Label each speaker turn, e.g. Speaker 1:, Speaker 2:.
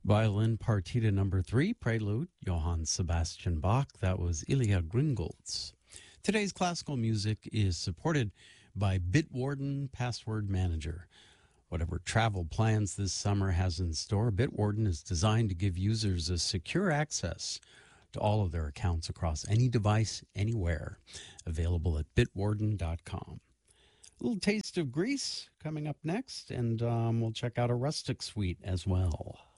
Speaker 1: Violin Partita number 3, Prelude, Johann Sebastian Bach. That was Ilya Gringolds. Today's classical music is supported by Bitwarden Password Manager. Whatever travel plans this summer has in store, Bitwarden is designed to give users a secure access to all of their accounts across any device, anywhere. Available at bitwarden.com. A little taste of Greece coming up next, and we'll check out a rustic suite as well.